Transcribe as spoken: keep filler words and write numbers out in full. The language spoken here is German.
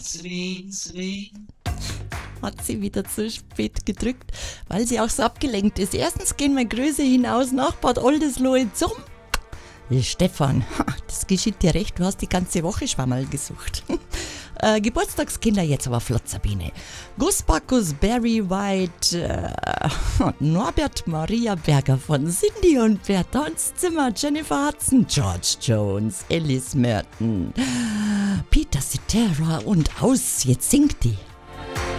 Swing, swing. Hat sie wieder zu spät gedrückt, weil sie auch so abgelenkt ist. Erstens gehen wir Grüße hinaus nach Bad Oldesloe zum Stefan. Ha, das geschieht dir recht, du hast die ganze Woche Schwammerl gesucht. äh, Geburtstagskinder jetzt aber flott, Sabine. Gus Bacchus, Barry White, äh, Norbert Maria Berger von Cindy und Bert, Hans Zimmer, Jennifer Hudson, George Jones, Alice Merton, Peter Cetera und aus, jetzt singt die.